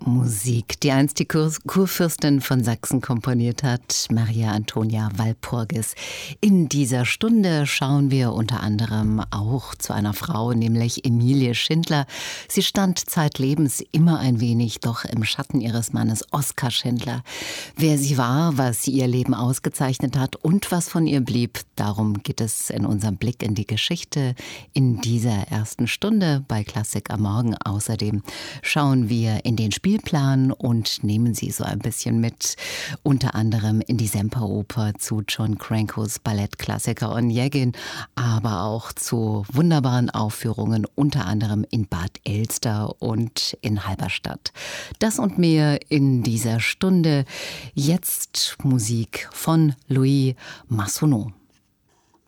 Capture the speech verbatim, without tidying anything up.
Musik, die einst die Kur Kurfürstin von Sachsen komponiert hat, Maria Antonia Walpurgis. In dieser Stunde schauen wir unter anderem auch zu einer Frau, nämlich Emilie Schindler. Sie stand zeitlebens immer ein wenig doch im Schatten ihres Mannes Oskar Schindler. Wer sie war, was sie ihr Leben ausgezeichnet hat und was von ihr blieb, darum geht es in unserem Blick in die Geschichte in dieser ersten Stunde bei Klassik am Morgen. Außerdem schauen wir in den Spielplan und nehmen Sie so ein bisschen mit, unter anderem in die Semperoper zu John Crankos Ballettklassiker Onegin, aber auch zu wunderbaren Aufführungen, unter anderem in Bad Elster und in Halberstadt. Das und mehr in dieser Stunde. Jetzt Musik von Louis Massonon.